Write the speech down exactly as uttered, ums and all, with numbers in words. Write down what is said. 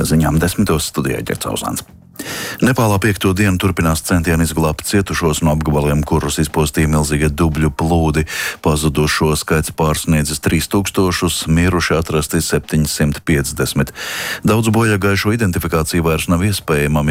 ziņām desmitos studijā Ģercauzāns. Nepālā piekto dienu turpinās centieni izglābt cietušos no apgabaliem, kurus izpostīja milzīgie dubļu plūdi. Pazudušo skaits pārsniedzis trīs tūkstošus, miruši atrasti septiņsimt piecdesmit. Daudz bojāgājušo identifikācija vairs nav iespējama.